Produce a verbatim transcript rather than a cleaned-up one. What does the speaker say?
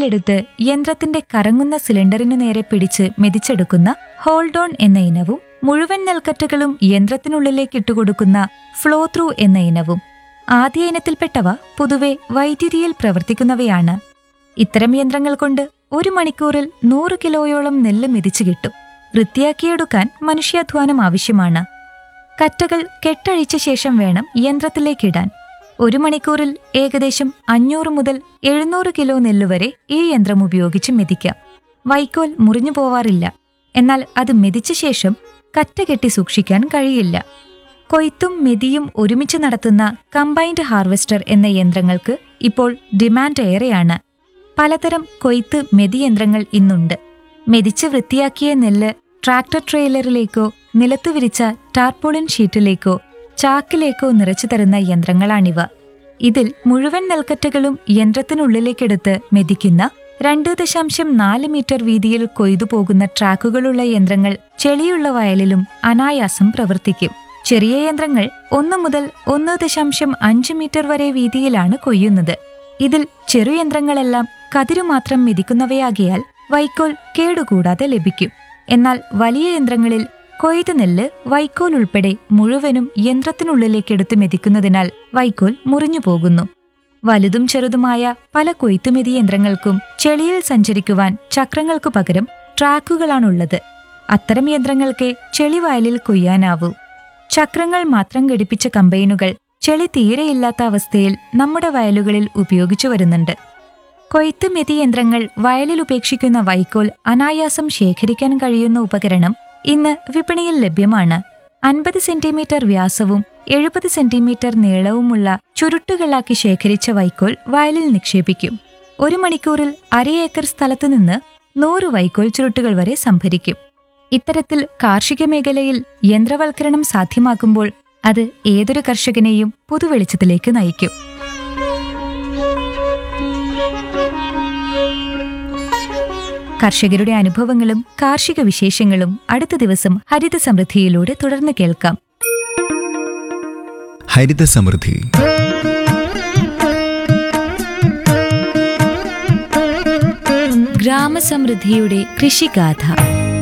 കൈകളിലെടുത്ത് യന്ത്രത്തിന്റെ കറങ്ങുന്ന സിലിണ്ടറിനു നേരെ പിടിച്ച് മെതിച്ചെടുക്കുന്ന ഹോൾഡ് ഓൺ എന്ന ഇനവും മുഴുവൻ നെൽക്കറ്റകളും യന്ത്രത്തിനുള്ളിലേക്ക് ഇട്ടുകൊടുക്കുന്ന ഫ്ലോ ത്രൂ എന്ന ഇനവും. ആദ്യ ഇനത്തിൽപ്പെട്ടവ പൊതുവെ വൈദ്യുതിയിൽ പ്രവർത്തിക്കുന്നവയാണ്. ഇത്തരം യന്ത്രങ്ങൾ കൊണ്ട് ഒരു മണിക്കൂറിൽ നൂറ് കിലോയോളം നെല്ല് മെതിച്ചു കിട്ടും. വൃത്തിയാക്കിയെടുക്കാൻ മനുഷ്യാധ്വാനം ആവശ്യമാണ്. കറ്റകൾ കെട്ടഴിച്ച ശേഷം വേണം യന്ത്രത്തിലേക്കിടാൻ. ഒരു മണിക്കൂറിൽ ഏകദേശം അഞ്ഞൂറ് മുതൽ എഴുന്നൂറ് കിലോ നെല്ലുവരെ ഈ യന്ത്രം ഉപയോഗിച്ച് മെതിക്കാം. വൈക്കോൽ മുറിഞ്ഞു പോവാറില്ല. എന്നാൽ അത് മെതിച്ച ശേഷം കറ്റ കെട്ടി സൂക്ഷിക്കാൻ കഴിയില്ല. കൊയ്ത്തും മെതിയും ഒരുമിച്ച് നടത്തുന്ന കമ്പൈൻഡ് ഹാർവെസ്റ്റർ എന്ന യന്ത്രങ്ങൾക്ക് ഇപ്പോൾ ഡിമാൻഡ് ഏറെയാണ്. പലതരം കൊയ്ത്ത് മെതി യന്ത്രങ്ങൾ ഇന്നുണ്ട്. മെതിച്ച് വൃത്തിയാക്കിയ നെല്ല് ട്രാക്ടർ ട്രെയിലറിലേക്കോ നിലത്ത് വിരിച്ച ടാർപോളിൻ ഷീറ്റിലേക്കോ ചാക്കിലേക്കോ നിറച്ചു തരുന്ന യന്ത്രങ്ങളാണിവ. ഇതിൽ മുഴുവൻ നെൽക്കറ്റകളും യന്ത്രത്തിനുള്ളിലേക്കെടുത്ത് മെതിക്കുന്ന രണ്ട് ദശാംശം നാല് മീറ്റർ വീതിയിൽ കൊയ്തുപോകുന്ന ട്രാക്കുകളുള്ള യന്ത്രങ്ങൾ ചെളിയുള്ള വയലിലും അനായാസം പ്രവർത്തിക്കും. ചെറിയ യന്ത്രങ്ങൾ ഒന്ന് മുതൽ ഒന്ന് ദശാംശം അഞ്ച് മീറ്റർ വരെ വീതിയിലാണ് കൊയ്യുന്നത്. ഇതിൽ ചെറുയന്ത്രങ്ങളെല്ലാം കതിരുമാത്രം മെതിക്കുന്നവയാകിയാൽ വൈക്കോൽ കേടുകൂടാതെ ലഭിക്കും. എന്നാൽ വലിയ യന്ത്രങ്ങളിൽ കൊയ്ത നെല്ല് വൈക്കോൽ ഉൾപ്പെടെ മുഴുവനും യന്ത്രത്തിനുള്ളിലേക്കെടുത്ത് മെതിക്കുന്നതിനാൽ വൈക്കോൽ മുറിഞ്ഞു പോകുന്നു. വലുതും ചെറുതുമായ പല കൊയ്ത്തുമെതി യന്ത്രങ്ങൾക്കും ചെളിയിൽ സഞ്ചരിക്കുവാൻ ചക്രങ്ങൾക്കു പകരം ട്രാക്കുകളാണുള്ളത്. അത്തരം യന്ത്രങ്ങൾക്ക് ചെളിവയലിൽ കൊയ്യാനാവൂ. ചക്രങ്ങൾ മാത്രം ഘടിപ്പിച്ച കമ്പൈനുകൾ ചെളി തീരെയില്ലാത്ത അവസ്ഥയിൽ നമ്മുടെ വയലുകളിൽ ഉപയോഗിച്ചു വരുന്നുണ്ട്. കൊയ്ത്ത് മെതി യന്ത്രങ്ങൾ വയലിൽ ഉപേക്ഷിക്കുന്ന വൈക്കോൽ അനായാസം ശേഖരിക്കാൻ കഴിയുന്ന ഉപകരണം ഇന്ന് വിപണിയിൽ ലഭ്യമാണ്. അൻപത് സെന്റിമീറ്റർ വ്യാസവും എഴുപത് സെന്റിമീറ്റർ നീളവുമുള്ള ചുരുട്ടുകളാക്കി ശേഖരിച്ച വൈക്കോൽ വയലിൽ നിക്ഷേപിക്കും. ഒരു മണിക്കൂറിൽ അര ഏക്കർ സ്ഥലത്തു നിന്ന് നൂറ് വൈക്കോൽ ചുരുട്ടുകൾ വരെ സംഭരിക്കും. ഇത്തരത്തിൽ കാർഷിക മേഖലയിൽ യന്ത്രവൽക്കരണം സാധ്യമാക്കുമ്പോൾ അത് ഏതൊരു കർഷകനെയും പുതുവെളിച്ചത്തിലേക്ക് നയിക്കും. കർഷകരുടെ അനുഭവങ്ങളും കാർഷിക വിശേഷങ്ങളും അടുത്ത ദിവസം ഹരിത സമൃദ്ധിയിലൂടെ തുടർന്ന് കേൾക്കാം. ഹരിത സമൃദ്ധി. ഗ്രാമസമൃദ്ധിയുടെ കൃഷിഗാഥ.